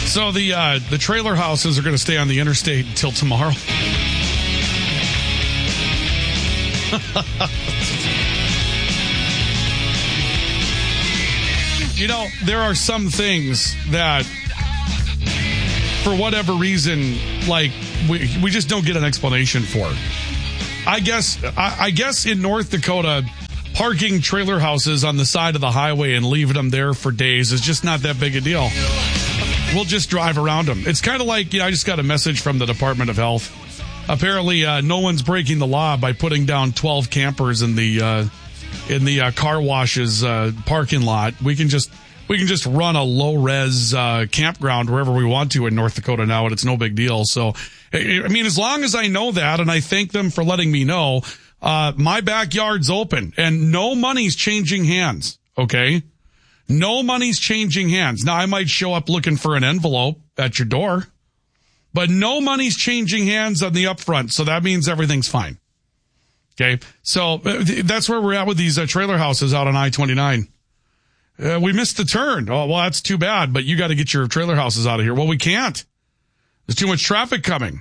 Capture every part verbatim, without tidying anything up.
So the uh, the trailer houses are going to stay on the interstate until tomorrow. You know, there are some things that, for whatever reason, like we we just don't get an explanation for. I guess I, I guess in North Dakota, parking trailer houses on the side of the highway and leaving them there for days is just not that big a deal. We'll just drive around them. It's kind of like, you know, I just got a message from the Department of Health. Apparently, uh, no one's breaking the law by putting down twelve campers in the uh, in the uh, car wash's uh, parking lot. We can just we can just run a low res uh, campground wherever we want to in North Dakota now, and it's no big deal. So, I mean, as long as I know that, and I thank them for letting me know, uh, my backyard's open and no money's changing hands. Okay. No money's changing hands. Now, I might show up looking for an envelope at your door, but no money's changing hands on the upfront, so that means everything's fine. Okay? So that's where we're at with these uh, trailer houses out on I twenty-nine. Uh, we missed the turn. Oh, well, that's too bad, but you got to get your trailer houses out of here. Well, we can't. There's too much traffic coming.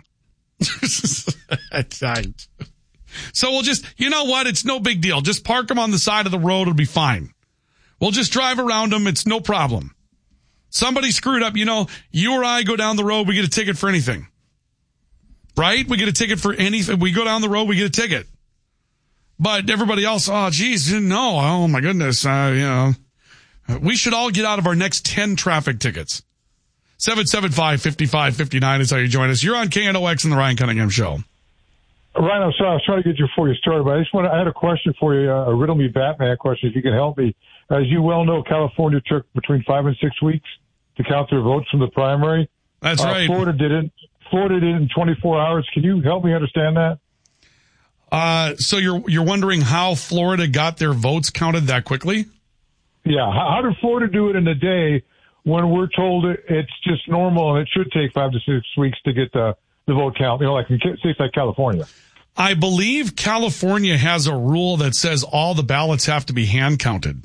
So we'll just, you know what? It's no big deal. Just park them on the side of the road. It'll be fine. We'll just drive around them. It's no problem. Somebody screwed up. You know, you or I go down the road, we get a ticket for anything. Right? We get a ticket for anything. We go down the road, we get a ticket. But everybody else, oh, geez, no. Oh, my goodness. Uh, you know, we should all get out of our next ten traffic tickets. seven seven five, five five five nine is how you join us. You're on K N O X and the Ryan Cunningham Show. Ryan, I'm sorry. I was trying to get you before you started, but I just want to, I had a question for you, a riddle me Batman question, if you can help me. As you well know, California took between five and six weeks to count their votes from the primary. That's uh, right. Florida did it. Florida did it in twenty-four hours. Can you help me understand that? Uh, so you're you're wondering how Florida got their votes counted that quickly? Yeah. How, how did Florida do it in a day when we're told it, it's just normal and it should take five to six weeks to get the, the vote count? You know, like in states like California. I believe California has a rule that says all the ballots have to be hand counted.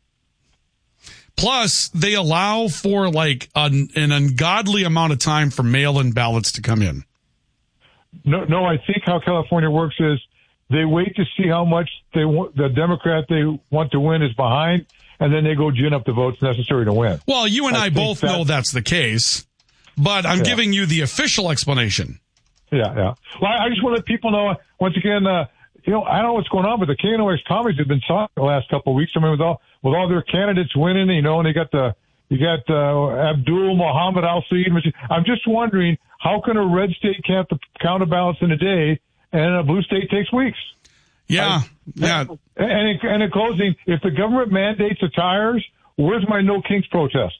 Plus, they allow for like an, an ungodly amount of time for mail-in ballots to come in. No, no. I think how California works is they wait to see how much they want, the Democrat they want to win is behind, and then they go gin up the votes necessary to win. Well, you and I, I both that, know that's the case, but I'm yeah. giving you the official explanation. Yeah, yeah. Well, I just want to let people know, once again, uh, you know, I don't know what's going on, but the K N O X commies have been talking the last couple of weeks. I mean, with all with all their candidates winning, you know, and they got the you got uh, Abdul Muhammad Al Saeed. I'm just wondering, how can a red state count the count of ballots in a day, and a blue state takes weeks? Yeah, I, yeah. And, and, in, and in closing, if the government mandates the tires, where's my No Kinks protest?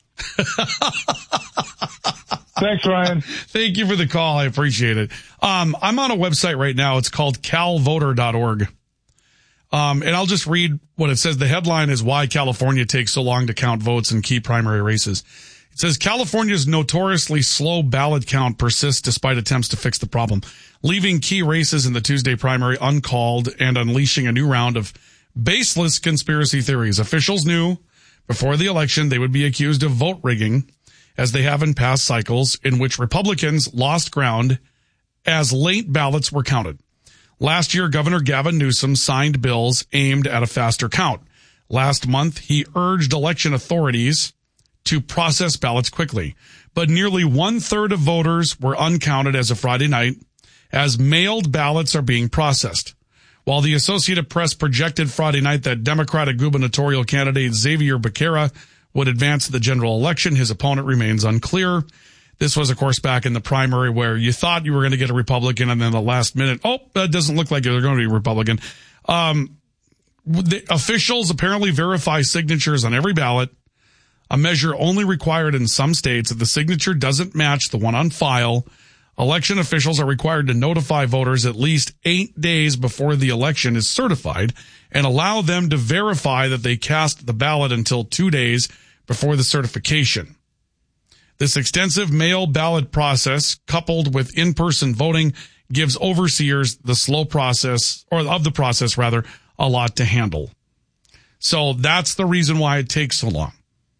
Thanks, Ryan. Thank you for the call. I appreciate it. Um, I'm on a website right now. It's called cal voter dot org. Um, and I'll just read what it says. The headline is Why California Takes So Long to Count Votes in Key Primary Races. It says California's notoriously slow ballot count persists despite attempts to fix the problem, leaving key races in the Tuesday primary uncalled and unleashing a new round of baseless conspiracy theories. Officials knew before the election they would be accused of vote rigging, as they have in past cycles in which Republicans lost ground as late ballots were counted. Last year, Governor Gavin Newsom signed bills aimed at a faster count. Last month, he urged election authorities to process ballots quickly. But nearly one-third of voters were uncounted as of Friday night, as mailed ballots are being processed. While the Associated Press projected Friday night that Democratic gubernatorial candidate Xavier Becerra would advance the general election, his opponent remains unclear. This was, of course, back in the primary where you thought you were going to get a Republican, and then the last minute, oh, that doesn't look like they're going to be a Republican. Um, the officials apparently verify signatures on every ballot, a measure only required in some states. If the signature doesn't match the one on file, election officials are required to notify voters at least eight days before the election is certified and allow them to verify that they cast the ballot until two days before the certification. This extensive mail ballot process, coupled with in-person voting, gives overseers the slow process, or of the process rather, a lot to handle. So that's the reason why it takes so long.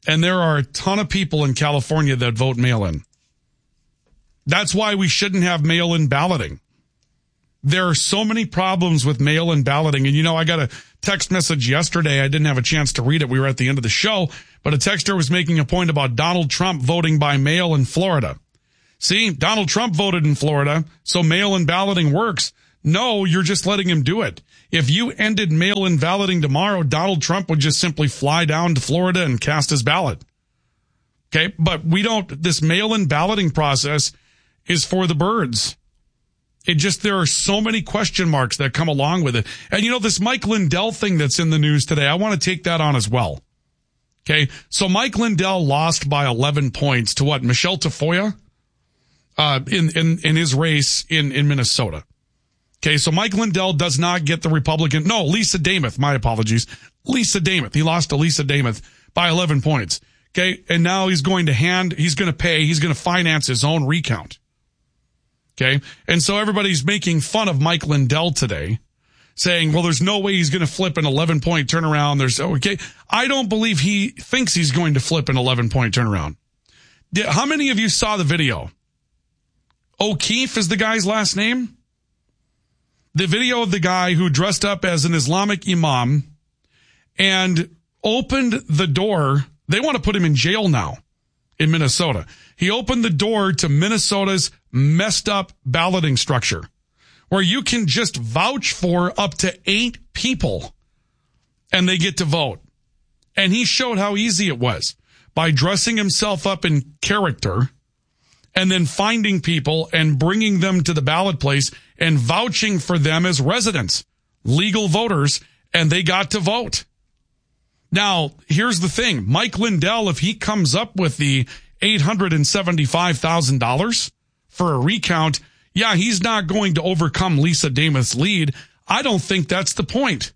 And there are a ton of people in California that vote mail-in. That's why we shouldn't have mail-in balloting. There are so many problems with mail-in balloting. And, you know, I got a text message yesterday. I didn't have a chance to read it. We were at the end of the show. But a texter was making a point about Donald Trump voting by mail in Florida. See, Donald Trump voted in Florida, so mail-in balloting works. No, you're just letting him do it. If you ended mail-in balloting tomorrow, Donald Trump would just simply fly down to Florida and cast his ballot. Okay, but we don't, this mail-in balloting process is for the birds. It just, there are so many question marks that come along with it. And you know, this Mike Lindell thing that's in the news today, I want to take that on as well. Okay, so Mike Lindell lost by eleven points to what, Michelle Tafoya? Uh, in, in, in his race in, in Minnesota. Okay, so Mike Lindell does not get the Republican, no, Lisa Damuth, my apologies. Lisa Damuth, he lost to Lisa Damuth by eleven points. Okay, and now he's going to hand, he's going to pay, he's going to finance his own recount. Okay, and so everybody's making fun of Mike Lindell today, saying, well, there's no way he's going to flip an eleven point turnaround. There's, okay, I don't believe he thinks he's going to flip an eleven point turnaround. How many of you saw the video? O'Keefe is the guy's last name. The video of the guy who dressed up as an Islamic imam and opened the door. They want to put him in jail now in Minnesota. He opened the door to Minnesota's messed up balloting structure where you can just vouch for up to eight people and they get to vote. And he showed how easy it was by dressing himself up in character and then finding people and bringing them to the ballot place and vouching for them as residents, legal voters, and they got to vote. Now, here's the thing. Mike Lindell, if he comes up with the eight hundred seventy-five thousand dollars for a recount, yeah, he's not going to overcome Lisa Damuth's lead. I don't think that's the point.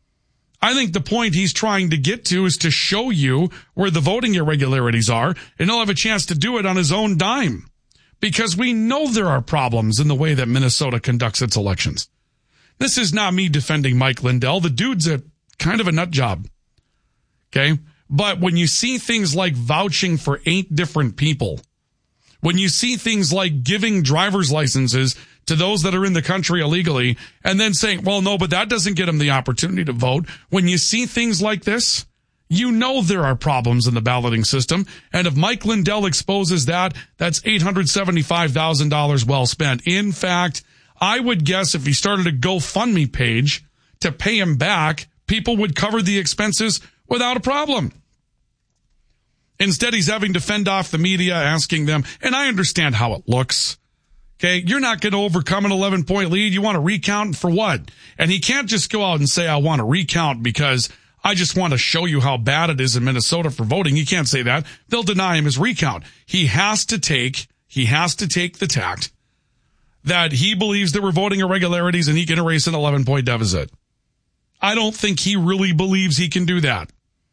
I think the point he's trying to get to is to show you where the voting irregularities are, and he'll have a chance to do it on his own dime. Because we know there are problems in the way that Minnesota conducts its elections. This is not me defending Mike Lindell. The dude's a kind of a nut job. Okay? But when you see things like vouching for eight different people, when you see things like giving driver's licenses to those that are in the country illegally, and then saying, well, no, but that doesn't get them the opportunity to vote. When you see things like this, you know there are problems in the balloting system. And if Mike Lindell exposes that, that's eight hundred seventy-five thousand dollars well spent. In fact, I would guess if he started a GoFundMe page to pay him back, people would cover the expenses without a problem. Instead, he's having to fend off the media, asking them, and I understand how it looks. Okay, you're not going to overcome an eleven point lead. You want to recount for what? And he can't just go out and say, I want to recount because I just want to show you how bad it is in Minnesota for voting. You can't say that. They'll deny him his recount. He has to take, he has to take the tact that he believes there were voting irregularities and he can erase an eleven point deficit. I don't think he really believes he can do that.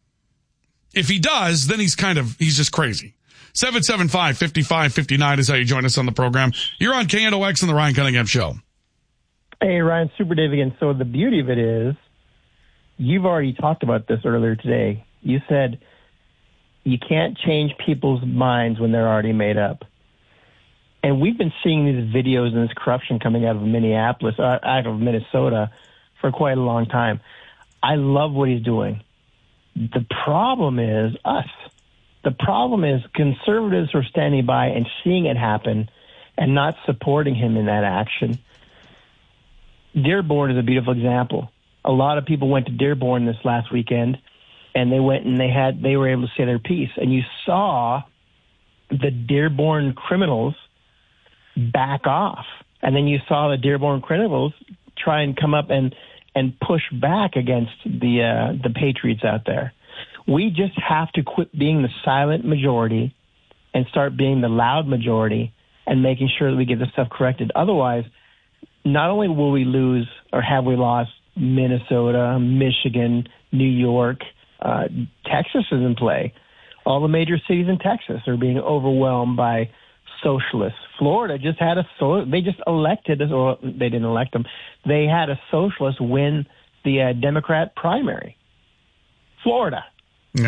If he does, then he's kind of, he's just crazy. seven seven five, five five five nine is how you join us on the program. You're on K N O X and the Ryan Cunningham Show. Hey, Ryan, Super Dave again. So the beauty of it is, you've already talked about this earlier today. You said you can't change people's minds when they're already made up. And we've been seeing these videos and this corruption coming out of Minneapolis, uh, out of Minnesota for quite a long time. I love what he's doing. The problem is us. The problem is conservatives are standing by and seeing it happen and not supporting him in that action. Dearborn is a beautiful example. A lot of people went to Dearborn this last weekend, and they went and they had they were able to say their piece. And you saw the Dearborn criminals back off, and then you saw the Dearborn criminals try and come up and and push back against the uh, the patriots out there. We just have to quit being the silent majority and start being the loud majority and making sure that we get this stuff corrected. Otherwise, not only will we lose or have we lost Minnesota, Michigan, New York, uh, Texas is in play. All the major cities in Texas are being overwhelmed by socialists. Florida just had a so they just elected, or they didn't elect them. They had a socialist win the uh, Democrat primary. Florida. Yeah.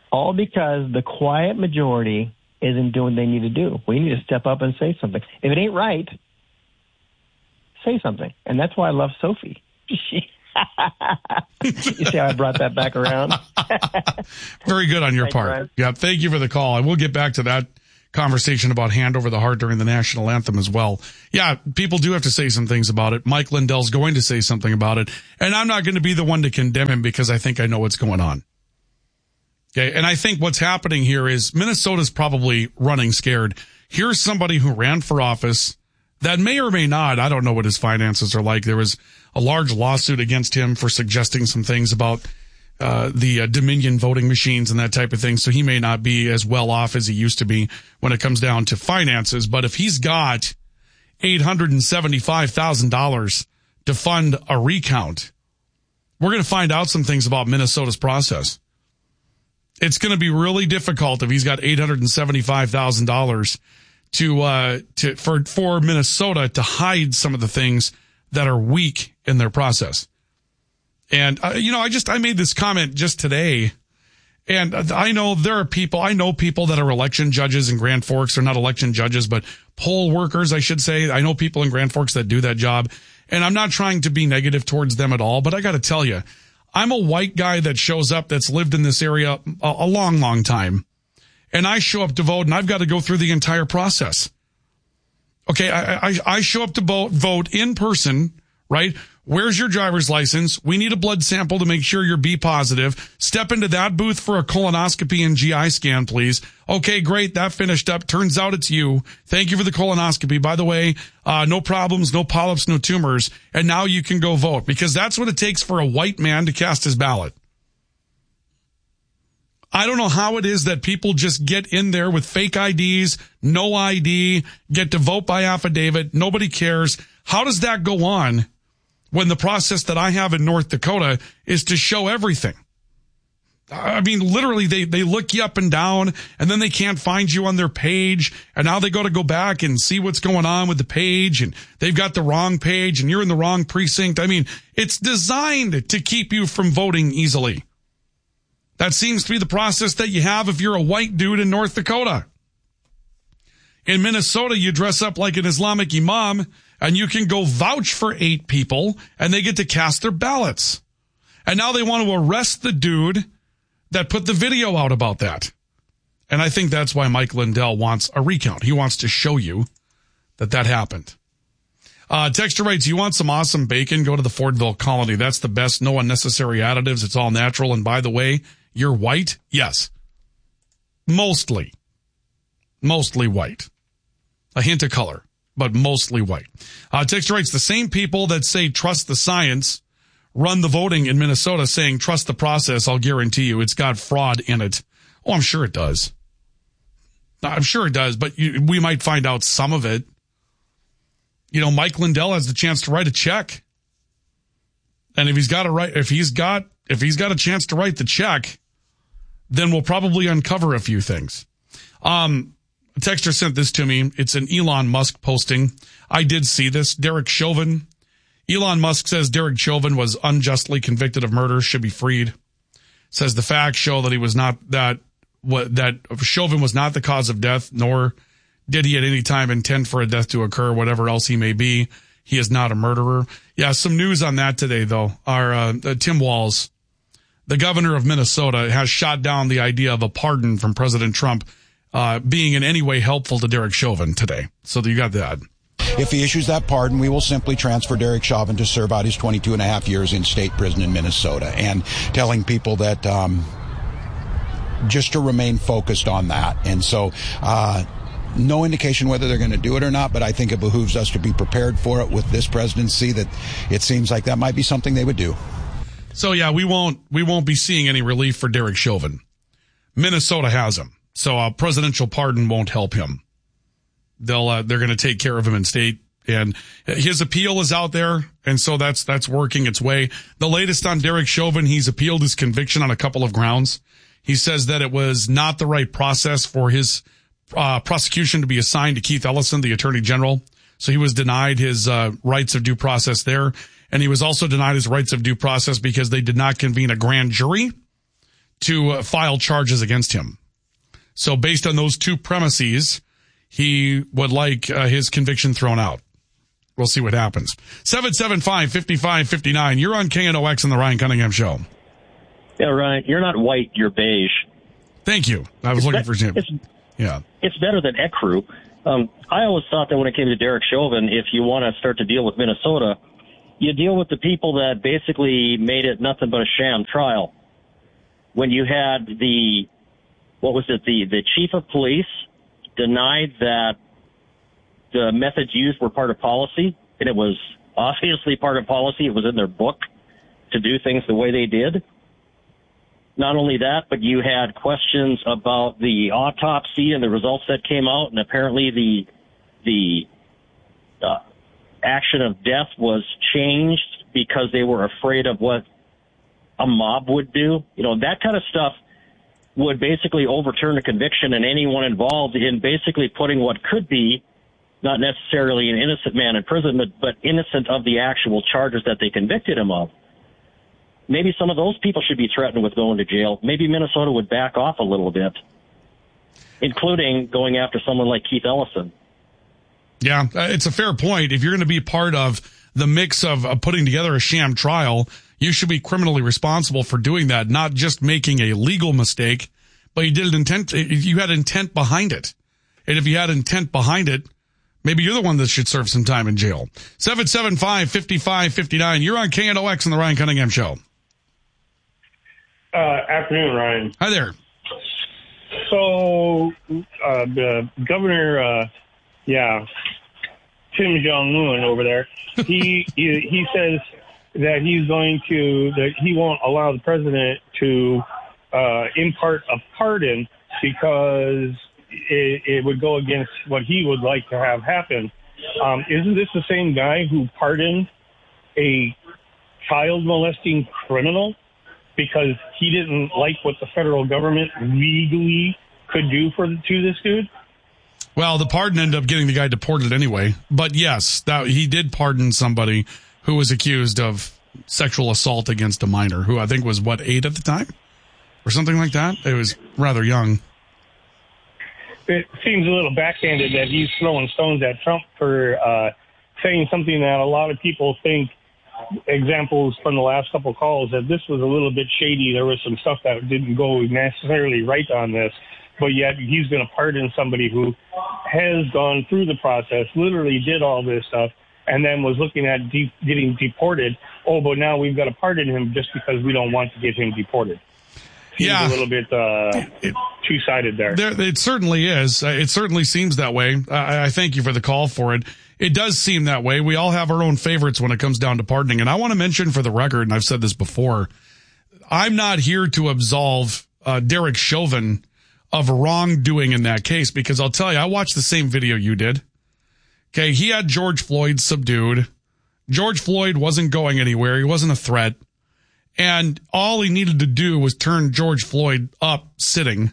all because the quiet majority isn't doing what they need to do. We need to step up and say something. If it ain't right, say something. And that's why I love Sophie. She You see how I brought that back around? Very good on your Thanks, part. Ryan. Yeah, thank you for the call. And we'll get back to that conversation about hand over the heart during the national anthem as well. Yeah, people do have to say some things about it. Mike Lindell's going to say something about it. And I'm not going to be the one to condemn him because I think I know what's going on. Okay, and I think what's happening here is Minnesota's probably running scared. Here's somebody who ran for office that may or may not, I don't know what his finances are like. There was a large lawsuit against him for suggesting some things about uh the uh, Dominion voting machines and that type of thing. So he may not be as well off as he used to be when it comes down to finances. But if he's got eight hundred seventy-five thousand dollars to fund a recount, we're going to find out some things about Minnesota's process. It's going to be really difficult if he's got eight hundred seventy-five thousand dollars to, uh, to, for, for Minnesota to hide some of the things that are weak in their process. And, uh, you know, I just, I made this comment just today, and I know there are people, I know people that are election judges in Grand Forks, or not election judges, but poll workers, I should say. I know people in Grand Forks that do that job, and I'm not trying to be negative towards them at all, but I got to tell you, I'm a white guy that shows up that's lived in this area a, a long, long time. And I show up to vote, and I've got to go through the entire process. Okay, I, I, I show up to vote, vote in person, right? Where's your driver's license? We need a blood sample to make sure you're B positive. Step into that booth for a colonoscopy and G I scan, please. Okay, great. That finished up. Turns out it's you. Thank you for the colonoscopy. By the way, uh, no problems, no polyps, no tumors. And now you can go vote, because that's what it takes for a white man to cast his ballot. I don't know how it is that people just get in there with fake I Ds, no I D, get to vote by affidavit. Nobody cares. How does that go on when the process that I have in North Dakota is to show everything? I mean, literally, they, they look you up and down, and then they can't find you on their page, and now they got to go back and see what's going on with the page, and they've got the wrong page, and you're in the wrong precinct. I mean, it's designed to keep you from voting easily. That seems to be the process that you have if you're a white dude in North Dakota. In Minnesota, you dress up like an Islamic imam, and you can go vouch for eight people, and they get to cast their ballots. And now they want to arrest the dude that put the video out about that. And I think that's why Mike Lindell wants a recount. He wants to show you that that happened. Uh, Texture writes, you want some awesome bacon? Go to the Fordville Colony. That's the best. No unnecessary additives. It's all natural. And by the way, you're white? Yes. Mostly. Mostly white. A hint of color, but mostly white. Uh, Texture writes, the same people that say trust the science run the voting in Minnesota saying trust the process. I'll guarantee you it's got fraud in it. Oh, I'm sure it does. I'm sure it does, but you, we might find out some of it. You know, Mike Lindell has the chance to write a check. And if he's got a right, if he's got, if he's got a chance to write the check, then we'll probably uncover a few things. Um, a texter sent this to me. It's an Elon Musk posting. I did see this. Derek Chauvin. Elon Musk says Derek Chauvin was unjustly convicted of murder, should be freed. Says the facts show that he was not, that, what, that Chauvin was not the cause of death, nor did he at any time intend for a death to occur, whatever else he may be. He is not a murderer. Yeah, some news on that today, though. Our uh, uh, Tim Walz, the governor of Minnesota, has shot down the idea of a pardon from President Trump uh, being in any way helpful to Derek Chauvin today. So you got that. If he issues that pardon, we will simply transfer Derek Chauvin to serve out his twenty-two and a half years in state prison in Minnesota, and telling people that um, just to remain focused on that. And so uh, no indication whether they're going to do it or not, but I think it behooves us to be prepared for it with this presidency, that it seems like that might be something they would do. So, yeah, we won't we won't be seeing any relief for Derek Chauvin. Minnesota has him, so a presidential pardon won't help him. They'll uh, they're going to take care of him in state, and his appeal is out there, and so that's that's working its way. The latest on Derek Chauvin, he's appealed his conviction on a couple of grounds. He says that it was not the right process for his uh, prosecution to be assigned to Keith Ellison, the Attorney General. So he was denied his uh, rights of due process there, and he was also denied his rights of due process because they did not convene a grand jury to uh, file charges against him. So based on those two premises, he would like uh, his conviction thrown out. We'll see what happens. seven seven five, five five five nine. You're on K N O X on the Ryan Cunningham Show. Yeah, Ryan, you're not white, you're beige. Thank you. I was it's looking be- for Jim. It's, yeah. It's better than Ecru. Um, I always thought that when it came to Derek Chauvin, if you want to start to deal with Minnesota, you deal with the people that basically made it nothing but a sham trial. When you had the, what was it, the, the chief of police denied that the methods used were part of policy, and it was obviously part of policy. It was in their book to do things the way they did. Not only that, but you had questions about the autopsy and the results that came out, and apparently the the uh, action of death was changed because they were afraid of what a mob would do. You know, that kind of stuff would basically overturn a conviction and anyone involved in basically putting what could be not necessarily an innocent man in prison, but, but innocent of the actual charges that they convicted him of. Maybe some of those people should be threatened with going to jail. Maybe Minnesota would back off a little bit, including going after someone like Keith Ellison. Yeah, it's a fair point. If you're going to be part of the mix of uh, putting together a sham trial, you should be criminally responsible for doing that, not just making a legal mistake, but you did an intent, you had intent behind it. And if you had intent behind it, maybe you're the one that should serve some time in jail. seven seven five, five five five nine. You're on K N O X on the Ryan Cunningham Show. Uh, afternoon, Ryan. Hi there. So, uh, the governor, uh, yeah, Kim Jong-un over there, he, he he says that he's going to, that he won't allow the president to uh, impart a pardon because it, it would go against what he would like to have happen. Um, isn't this the same guy who pardoned a child molesting criminal because he didn't like what the federal government legally could do for to this dude? Well, the pardon ended up getting the guy deported anyway. But yes, that he did pardon somebody who was accused of sexual assault against a minor, who I think was, what, eight at the time? Or something like that? It was rather young. It seems a little backhanded that he's throwing stones at Trump for uh, saying something that a lot of people think, examples from the last couple of calls, that this was a little bit shady. There was some stuff that didn't go necessarily right on this, but yet he's going to pardon somebody who has gone through the process, literally did all this stuff, and then was looking at de- getting deported. Oh, but now we've got to pardon him just because we don't want to get him deported. Seems yeah, a little bit uh, it, two-sided there. there. It certainly is. It certainly seems that way. I, I thank you for the call for it. It does seem that way. We all have our own favorites when it comes down to pardoning. And I want to mention for the record, and I've said this before, I'm not here to absolve uh, Derek Chauvin of wrongdoing in that case, because I'll tell you, I watched the same video you did. Okay, he had George Floyd subdued. George Floyd wasn't going anywhere. He wasn't a threat. And all he needed to do was turn George Floyd up sitting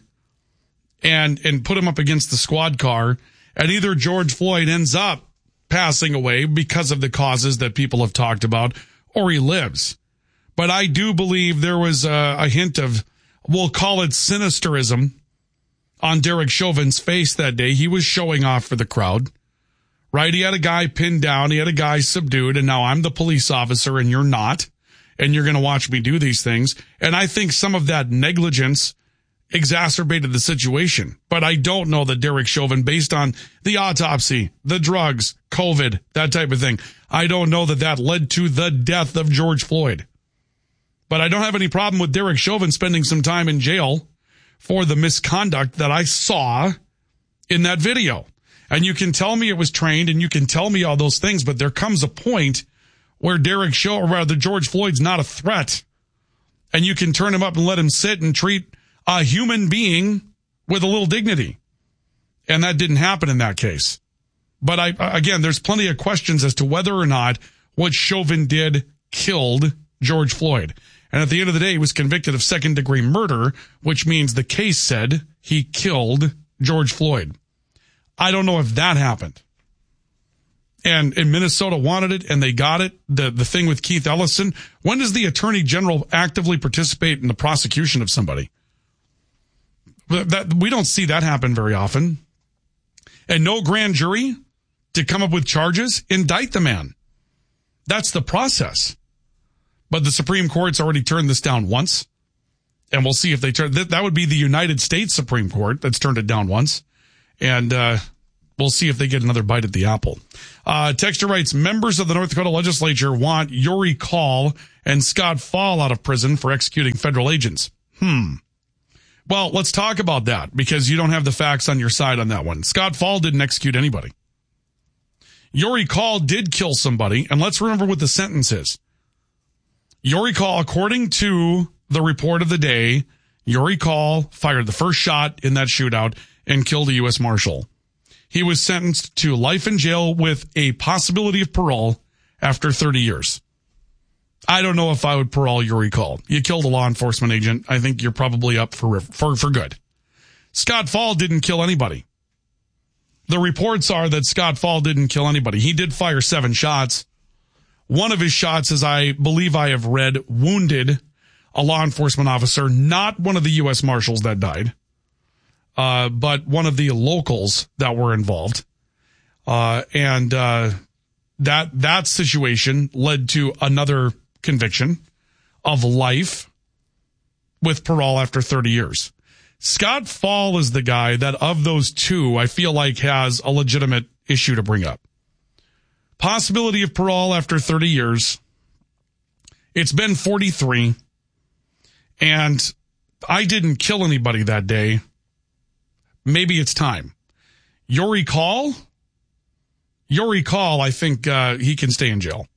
and and put him up against the squad car. And either George Floyd ends up passing away because of the causes that people have talked about, or he lives. But I do believe there was a, a hint of, we'll call it sinisterism, on Derek Chauvin's face that day. He was showing off for the crowd, right? He had a guy pinned down. He had a guy subdued. And now I'm the police officer and you're not. And you're going to watch me do these things. And I think some of that negligence exacerbated the situation. But I don't know that Derek Chauvin, based on the autopsy, the drugs, COVID, that type of thing, I don't know that that led to the death of George Floyd. But I don't have any problem with Derek Chauvin spending some time in jail for the misconduct that I saw in that video. And you can tell me it was trained and you can tell me all those things, but there comes a point where Derek Chauvin, or rather George Floyd's not a threat. And you can turn him up and let him sit and treat a human being with a little dignity. And that didn't happen in that case. But I, again, there's plenty of questions as to whether or not what Chauvin did killed George Floyd. And at the end of the day, he was convicted of second degree murder, which means the case said he killed George Floyd. I don't know if that happened. And, and Minnesota wanted it, and they got it. The the thing with Keith Ellison, when does the attorney general actively participate in the prosecution of somebody? That, we don't see that happen very often. And no grand jury to come up with charges, indict the man. That's the process. But the Supreme Court's already turned this down once. And we'll see if they turn, that, that would be the United States Supreme Court that's turned it down once. And, uh, we'll see if they get another bite at the apple. Uh, Texter writes, members of the North Dakota legislature want Uri Call and Scott Fall out of prison for executing federal agents. Hmm. Well, let's talk about that because you don't have the facts on your side on that one. Scott Fall didn't execute anybody. Uri Call did kill somebody, and let's remember what the sentence is. Uri Call, according to the report of the day, Uri Call fired the first shot in that shootout and killed a U S Marshal. He was sentenced to life in jail with a possibility of parole after thirty years. I don't know if I would parole Uri Call. You killed a law enforcement agent. I think you're probably up for, for, for good. Scott Fall didn't kill anybody. The reports are that Scott Fall didn't kill anybody. He did fire seven shots. One of his shots, as I believe I have read, wounded a law enforcement officer, not one of the U S Marshals that died, uh, but one of the locals that were involved. Uh, and uh, that that situation led to another conviction of life with parole after thirty years. Scott Fall is the guy that of those two, I feel like has a legitimate issue to bring up. Possibility of parole after thirty years. It's been forty-three. And I didn't kill anybody that day. Maybe it's time. Uri Call? Uri Call, I think uh, he can stay in jail.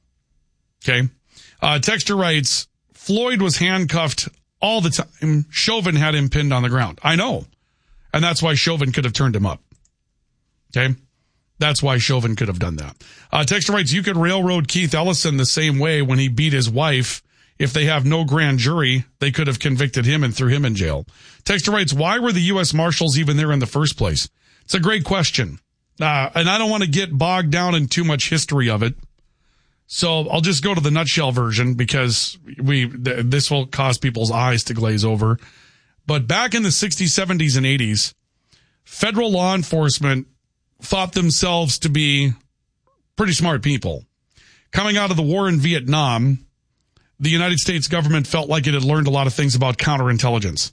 Okay. Uh, Texter writes, Floyd was handcuffed all the time. Chauvin had him pinned on the ground. I know. And that's why Chauvin could have turned him up. Okay. That's why Chauvin could have done that. Uh, Texter writes, you could railroad Keith Ellison the same way when he beat his wife. If they have no grand jury, they could have convicted him and threw him in jail. Texter writes, why were the U S Marshals even there in the first place? It's a great question. Uh, and I don't want to get bogged down in too much history of it. So I'll just go to the nutshell version because we th- this will cause people's eyes to glaze over. But back in the sixties, seventies, and eighties, federal law enforcement thought themselves to be pretty smart people. Coming out of the war in Vietnam, the United States government felt like it had learned a lot of things about counterintelligence.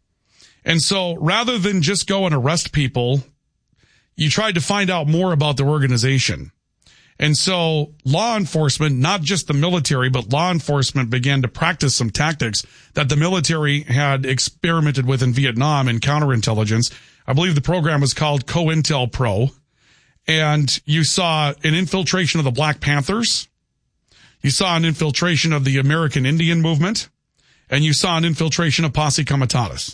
And so rather than just go and arrest people, you tried to find out more about their organization. And so law enforcement, not just the military, but law enforcement began to practice some tactics that the military had experimented with in Vietnam in counterintelligence. I believe the program was called COINTELPRO. And you saw an infiltration of the Black Panthers. You saw an infiltration of the American Indian movement, and you saw an infiltration of Posse Comitatus.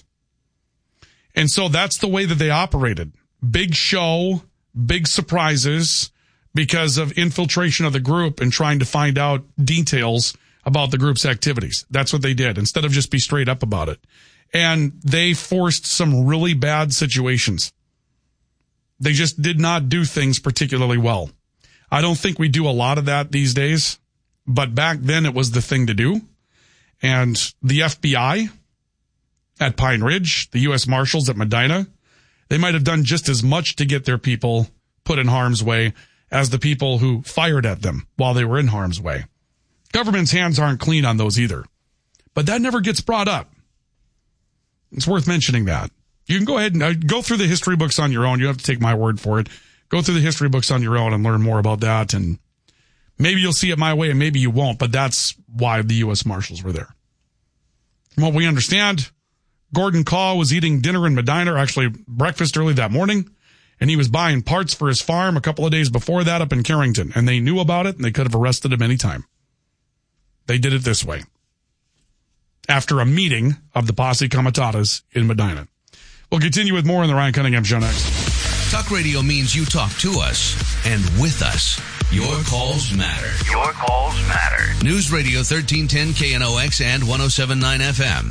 And so that's the way that they operated. Big show, big surprises because of infiltration of the group and trying to find out details about the group's activities. That's what they did instead of just be straight up about it. And they forced some really bad situations. They just did not do things particularly well. I don't think we do a lot of that these days. But back then it was the thing to do. And the F B I at Pine Ridge, the U S Marshals at Medina, they might have done just as much to get their people put in harm's way as the people who fired at them while they were in harm's way. Government's hands aren't clean on those either. But that never gets brought up. It's worth mentioning that. You can go ahead and uh, go through the history books on your own. You don't have to take my word for it. Go through the history books on your own and learn more about that. And maybe you'll see it my way and maybe you won't, but that's why the U S Marshals were there. From what we understand, Gordon Kaw was eating dinner in Medina, or actually breakfast early that morning, and he was buying parts for his farm a couple of days before that up in Carrington, and they knew about it and they could have arrested him any time. They did it this way. After a meeting of the Posse Comitatus in Medina. We'll continue with more on the Ryan Cunningham Show next. Talk radio means you talk to us and with us. Your calls matter. Your calls matter. News Radio thirteen ten K N O X and one oh seven point nine F M.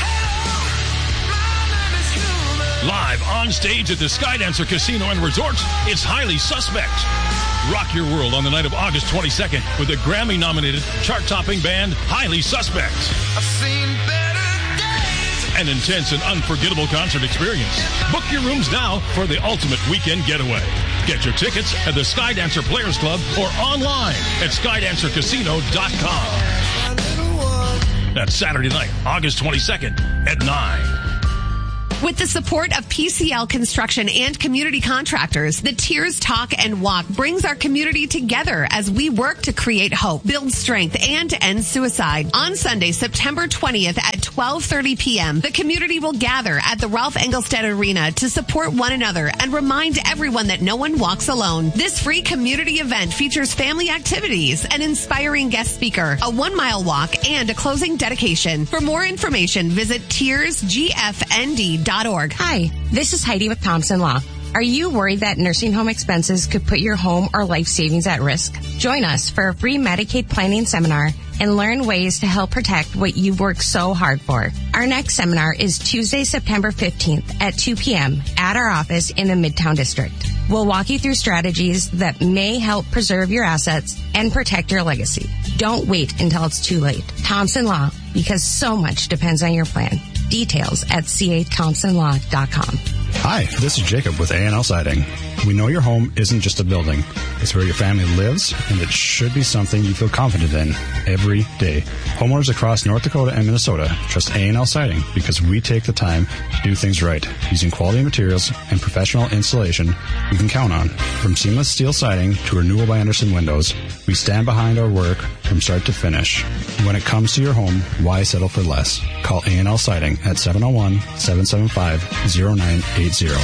Live on stage at the Skydancer Casino and Resort, it's Highly Suspect. Rock your world on the night of August twenty-second with the Grammy-nominated chart-topping band Highly Suspect. I've seen better days. an intense and unforgettable concert experience. Book your rooms now for the ultimate weekend getaway. Get your tickets at the Skydancer Players Club or online at skydancer casino dot com. That's Saturday night, August twenty-second at nine. With the support of P C L Construction and community contractors, the Tears Talk and Walk brings our community together as we work to create hope, build strength, and end suicide. On Sunday, September twentieth at twelve thirty p.m., the community will gather at the Ralph Engelstad Arena to support one another and remind everyone that no one walks alone. This free community event features family activities, an inspiring guest speaker, a one-mile walk, and a closing dedication. For more information, visit tears g f n d dot org. Hi, this is Heidi with Thompson Law. Are you worried that nursing home expenses could put your home or life savings at risk? Join us for a free Medicaid planning seminar and learn ways to help protect what you've worked so hard for. Our next seminar is Tuesday, September fifteenth at two p.m. at our office in the Midtown District. We'll walk you through strategies that may help preserve your assets and protect your legacy. Don't wait until it's too late. Thompson Law, because so much depends on your plan. Details at c a thompson law dot com. Hi, this is Jacob with A and L Siding. We know your home isn't just a building. It's where your family lives, and it should be something you feel confident in every day. Homeowners across North Dakota and Minnesota trust A and L Siding because we take the time to do things right, using quality materials and professional installation we can count on. From seamless steel siding to renewal by Andersen windows, we stand behind our work from start to finish. When it comes to your home, why settle for less? Call A and L Siding at seven oh one, seven seven five, oh nine eight zero.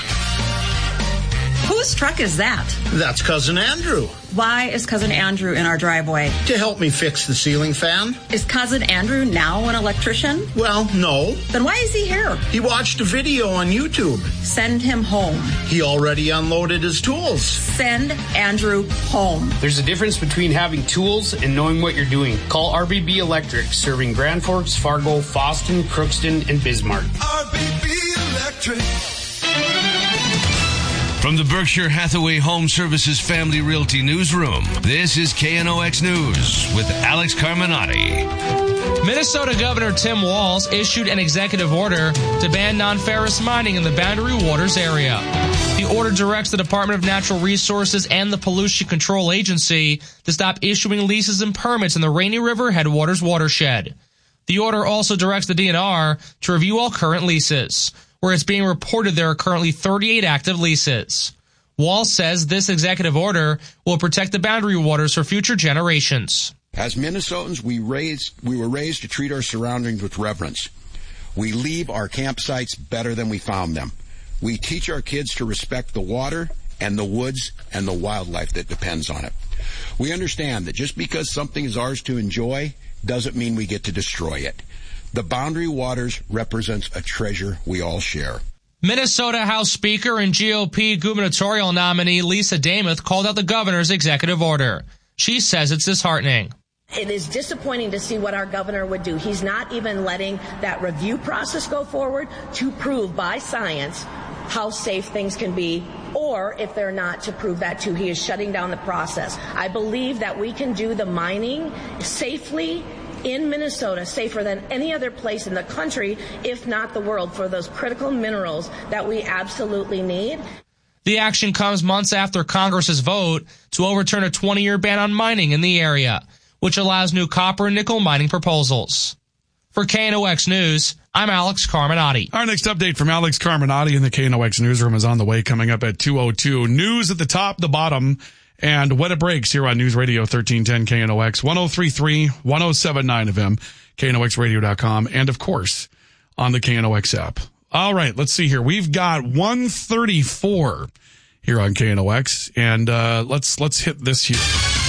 Whose truck is that? That's Cousin Andrew. Why is Cousin Andrew in our driveway? To help me fix the ceiling fan. Is Cousin Andrew now an electrician? Well, no. Then why is he here? He watched a video on YouTube. Send him home. He already unloaded his tools. Send Andrew home. There's a difference between having tools and knowing what you're doing. Call R B B Electric, serving Grand Forks, Fargo, Fosston, Crookston, and Bismarck. R B B Electric. From the Berkshire Hathaway Home Services Family Realty Newsroom, this is K N O X News with Alex Carminati. Minnesota Governor Tim Walz issued an executive order to ban non-ferrous mining in the Boundary Waters area. The order directs the Department of Natural Resources and the Pollution Control Agency to stop issuing leases and permits in the Rainy River Headwaters watershed. The order also directs the D N R to review all current leases, where it's being reported there are currently thirty-eight active leases. Walz says this executive order will protect the boundary waters for future generations. As Minnesotans, we raised, we were raised to treat our surroundings with reverence. We leave our campsites better than we found them. We teach our kids to respect the water and the woods and the wildlife that depends on it. We understand that just because something is ours to enjoy doesn't mean we get to destroy it. The Boundary Waters represents a treasure we all share. Minnesota House Speaker and G O P gubernatorial nominee Lisa Damuth called out the governor's executive order. She says it's disheartening. It is disappointing to see what our governor would do. He's not even letting that review process go forward to prove by science how safe things can be, or if they're not, to prove that too. He is shutting down the process. I believe that we can do the mining safely in Minnesota, safer than any other place in the country, if not the world, for those critical minerals that we absolutely need. The action comes months after Congress's vote to overturn a twenty-year ban on mining in the area, which allows new copper and nickel mining proposals. For K N O X News, I'm Alex Carminati. Our next update from Alex Carminati in the K N O X newsroom is on the way, coming up at two oh two. News at the top, the bottom, and when it breaks here on News Radio thirteen ten K N O X, one oh three point three, one oh seven point nine F M, K N O X radio dot com, and of course on the K N O X app. All right, let's see here. We've got one thirty-four here on K N O X, and uh, let's let's hit this here.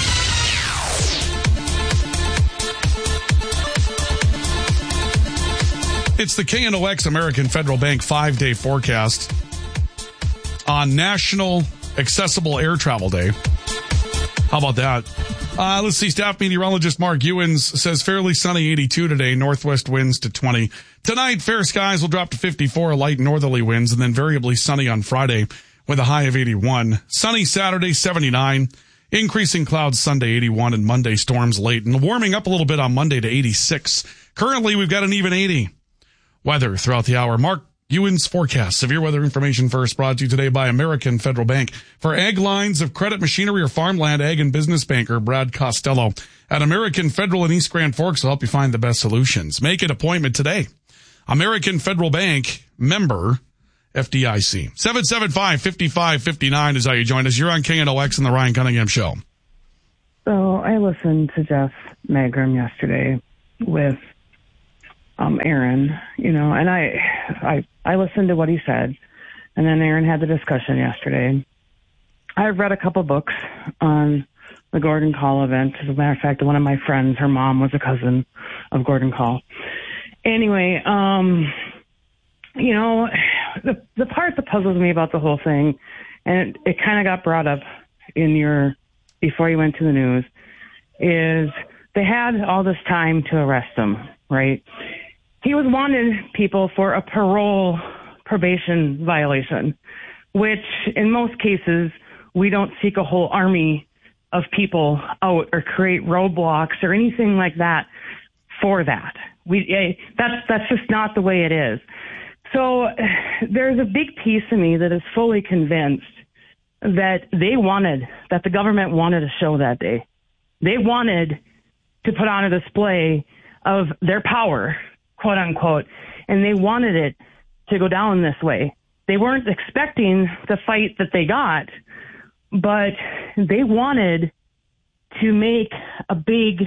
It's the K N O X American Federal Bank five-day forecast on National Accessible Air Travel Day. How about that? Uh, let's see. Staff meteorologist Mark Ewens says fairly sunny, eighty-two today, northwest winds to twenty. Tonight, fair skies will drop to fifty-four, light northerly winds, and then variably sunny on Friday with a high of eighty-one. Sunny Saturday, seventy-nine. Increasing clouds Sunday, eighty-one, and Monday storms late. And warming up a little bit on Monday to eighty-six. Currently, we've got an even eighty. weather throughout the hour. Mark Ewan's forecast. Severe weather information first, brought to you today by American Federal Bank. For ag lines of credit, machinery, or farmland, ag and business banker Brad Costello at American Federal in East Grand Forks will help you find the best solutions. Make an appointment today. American Federal Bank, member F D I C. seven seven five, five five five nine is how you join us. You're on K N O X and the Ryan Cunningham Show. So I listened to Jeff Magrum yesterday with um, Aaron, you know, and I, I, I listened to what he said, and then Aaron had the discussion yesterday. I've read a couple books on the Gordon Call event. As a matter of fact, one of my friends, her mom was a cousin of Gordon Call. Anyway, um, you know, the the part that puzzles me about the whole thing, and it, it kind of got brought up in your, before you went to the news, is they had all this time to arrest him, right? He was wanted people for a parole probation violation, which in most cases, we don't seek a whole army of people out or create roadblocks or anything like that for that. We, that's, that's just not the way it is. So there's a big piece of me that is fully convinced that they wanted, that the government wanted a show that day. They wanted to put on a display of their power, quote unquote, and they wanted it to go down this way. They weren't expecting the fight that they got, but they wanted to make a big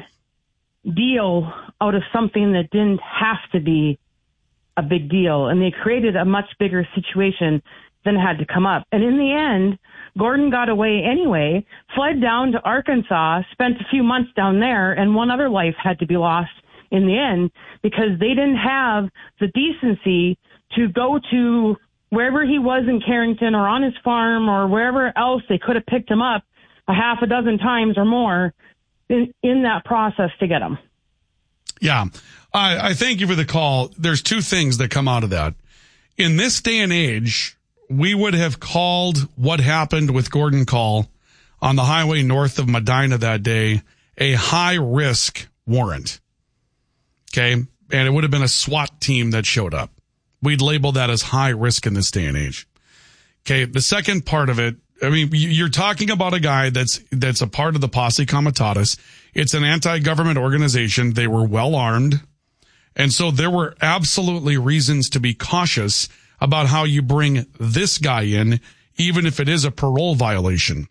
deal out of something that didn't have to be a big deal. And they created a much bigger situation than had to come up. And in the end, Gordon got away anyway, fled down to Arkansas, spent a few months down there, and one other life had to be lost in the end because they didn't have the decency to go to wherever he was in Carrington or on his farm or wherever else they could have picked him up a half a dozen times or more in, in that process to get him. Yeah. I, I thank you for the call. There's two things that come out of that. In this day and age, we would have called what happened with Gordon Call on the highway north of Medina that day a high-risk warrant. Okay? And it would have been a SWAT team that showed up. We'd label that as high risk in this day and age. Okay? The second part of it, I mean, you're talking about a guy that's that's a part of the Posse Comitatus. It's an anti-government organization. They were well armed. And so there were absolutely reasons to be cautious about how you bring this guy in, even if it is a parole violation.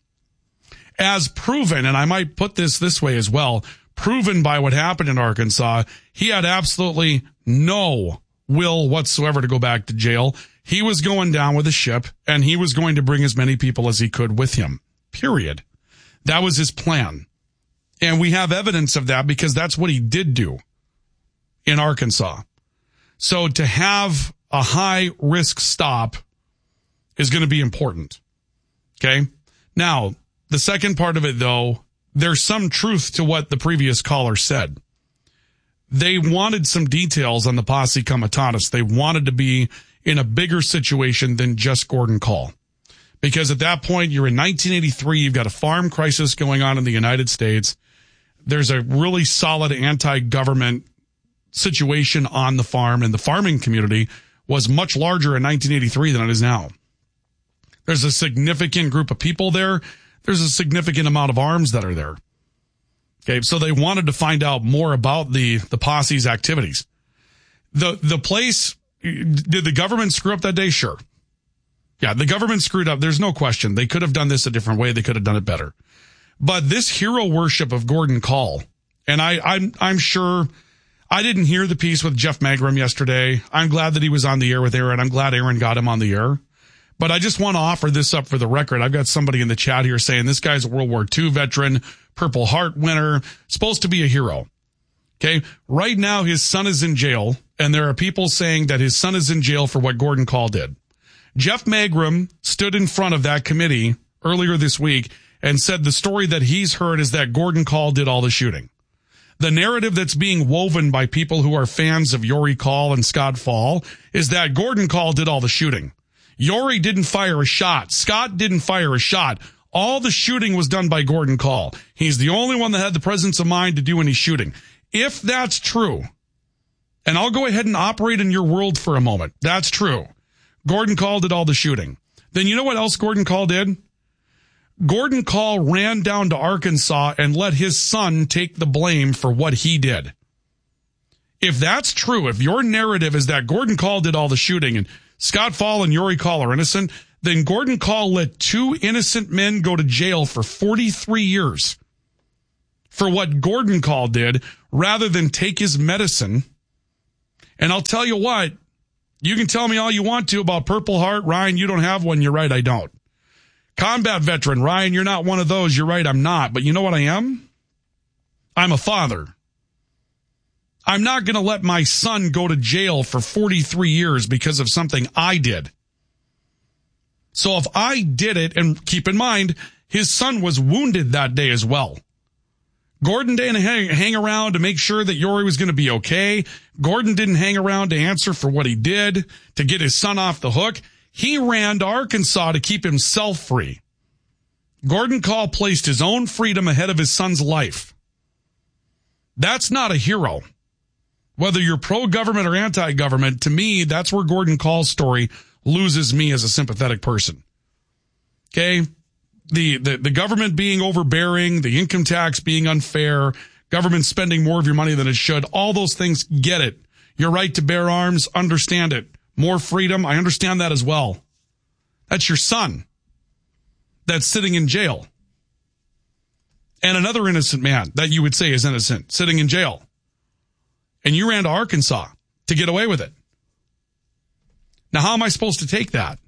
As proven, and I might put this this way as well, proven by what happened in Arkansas, he had absolutely no will whatsoever to go back to jail. He was going down with a ship, and he was going to bring as many people as he could with him, period. That was his plan. And we have evidence of that because that's what he did do in Arkansas. So to have a high-risk stop is going to be important. Okay? Now, the second part of it, though, there's some truth to what the previous caller said. They wanted some details on the Posse Comitatus. They wanted to be in a bigger situation than just Gordon Call. Because at that point, you're in nineteen eighty-three, you've got a farm crisis going on in the United States. There's a really solid anti-government situation on the farm, and the farming community was much larger in nineteen eighty-three than it is now. There's a significant group of people there. There's a significant amount of arms that are there. Okay, so they wanted to find out more about the, the posse's activities. The, the place, did the government screw up that day? Sure. Yeah, the government screwed up. There's no question. They could have done this a different way. They could have done it better. But this hero worship of Gordon Call, and I, I'm, I'm sure I didn't hear the piece with Jeff Magrum yesterday. I'm glad that he was on the air with Aaron. I'm glad Aaron got him on the air. But I just want to offer this up for the record. I've got somebody in the chat here saying this guy's a World War Two veteran, Purple Heart winner, supposed to be a hero. Okay. Right now, his son is in jail, and there are people saying that his son is in jail for what Gordon Call did. Jeff Magrum stood in front of that committee earlier this week and said the story that he's heard is that Gordon Call did all the shooting. The narrative that's being woven by people who are fans of Yori Call and Scott Fall is that Gordon Call did all the shooting. Yori didn't fire a shot. Scott didn't fire a shot. All the shooting was done by Gordon Call. He's the only one that had the presence of mind to do any shooting. If that's true, And I'll go ahead and operate in your world for a moment. That's true. Gordon Kahl did all the shooting. Then you know what else Gordon Kahl did? Gordon Kahl ran down to Arkansas and let his son take the blame for what he did. If that's true, if your narrative is that Gordon Kahl did all the shooting and Scott Fall and Yuri Kahl are innocent, then Gordon Kahl let two innocent men go to jail for forty-three years for what Gordon Kahl did rather than take his medicine. And I'll tell you what, you can tell me all you want to about Purple Heart. Ryan, you don't have one. You're right, I don't. Combat veteran, Ryan, you're not one of those. You're right, I'm not. But you know what I am? I'm a father. I'm not going to let my son go to jail for forty-three years because of something I did. So if I did it, and keep in mind, his son was wounded that day as well. Gordon didn't hang, hang around to make sure that Yuri was going to be okay. Gordon didn't hang around to answer for what he did, to get his son off the hook. He ran to Arkansas to keep himself free. Gordon Kahl placed his own freedom ahead of his son's life. That's not a hero. Whether you're pro-government or anti-government, to me, that's where Gordon Kahl's story loses me as a sympathetic person. Okay? The, the, the government being overbearing, the income tax being unfair, government spending more of your money than it should, all those things, get it. Your right to bear arms, understand it. More freedom, I understand that as well. That's your son that's sitting in jail. And another innocent man that you would say is innocent, sitting in jail. And you ran to Arkansas to get away with it. Now, how am I supposed to take that?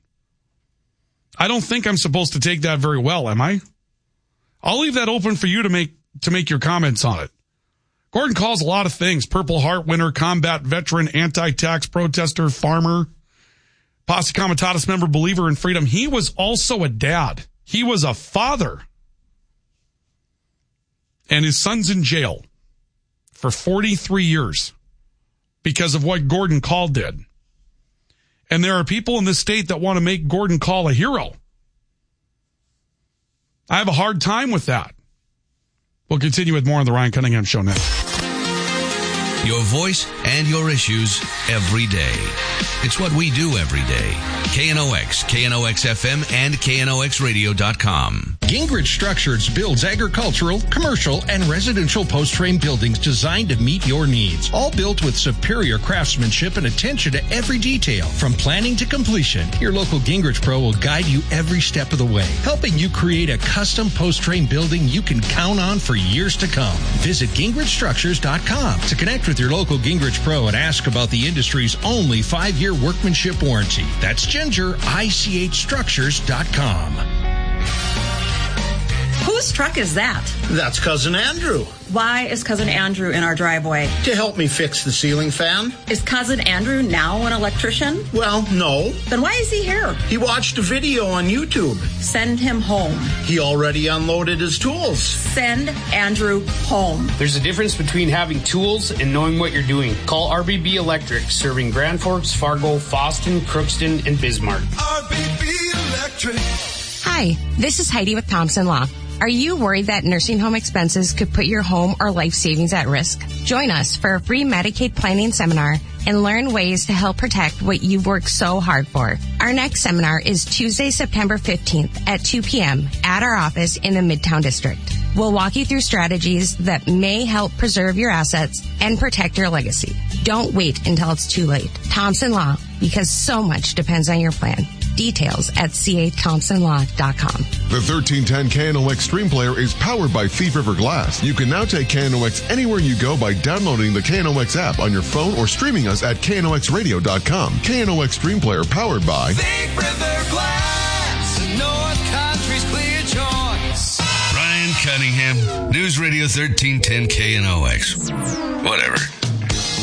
I don't think I'm supposed to take that very well, am I? I'll leave that open for you to make to make your comments on it. Gordon Kahl's a lot of things. Purple Heart winner, combat veteran, anti-tax protester, farmer, Posse Comitatus member, believer in freedom. He was also a dad. He was a father. And his son's in jail for forty-three years because of what Gordon Kahl did. And there are people in this state that want to make Gordon Kahl a hero. I have a hard time with that. We'll continue with more on the Ryan Cunningham Show next. Your voice and your issues every day. It's what we do every day. K N O X, K N O X F M, and K N O X radio dot com. Gingrich Structures builds agricultural, commercial, and residential post-frame buildings designed to meet your needs. All built with superior craftsmanship and attention to every detail. From planning to completion, your local Gingrich Pro will guide you every step of the way, helping you create a custom post-frame building you can count on for years to come. Visit Gingrich Structures dot com to connect with your local Gingrich Pro and ask about the industry's only five-year workmanship warranty. That's Ginger, I C H Structures dot com. Whose truck is that? That's Cousin Andrew. Why is Cousin Andrew in our driveway? To help me fix the ceiling fan. Is Cousin Andrew now an electrician? Well, no. Then why is he here? He watched a video on YouTube. Send him home. He already unloaded his tools. Send Andrew home. There's a difference between having tools and knowing what you're doing. Call R B B Electric, serving Grand Forks, Fargo, Fosston, Crookston, and Bismarck. R B B Electric. Hi, this is Heidi with Thompson Law. Are you worried that nursing home expenses could put your home or life savings at risk? Join us for a free Medicaid planning seminar and learn ways to help protect what you've worked so hard for. Our next seminar is Tuesday, September fifteenth at two p.m. at our office in the Midtown District. We'll walk you through strategies that may help preserve your assets and protect your legacy. Don't wait until it's too late. Thompson Law, because so much depends on your plan. Details at c a thompson law dot com. The thirteen ten K N O X Stream Player is powered by Thief River Glass. You can now take K N O X anywhere you go by downloading the K N O X app on your phone or streaming us at K N O X radio dot com. K N O X Stream Player powered by Thief River Glass, North Country's clear choice. Ryan Cunningham, News Radio thirteen ten K N O X. Whatever.